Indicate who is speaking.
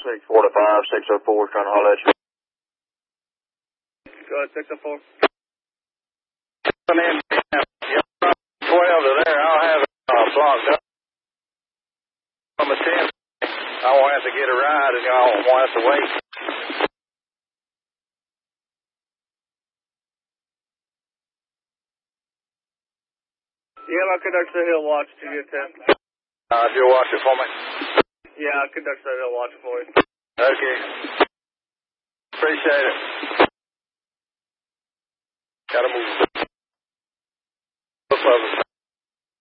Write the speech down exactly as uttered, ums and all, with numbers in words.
Speaker 1: six forty-five, six oh four is trying to holler at you.
Speaker 2: Go ahead, six oh four.
Speaker 1: Come in. twelve to there. I'll have it uh, blocked up. From a ten. I won't have to get a ride and y'all won't have to wait.
Speaker 2: Yeah, I'll conduct the hill watch to you, ten.
Speaker 1: Uh, you'll watch it for me?
Speaker 2: Yeah, I'll conduct the hill watch for you.
Speaker 1: Okay. Appreciate it. Gotta move. Both of us.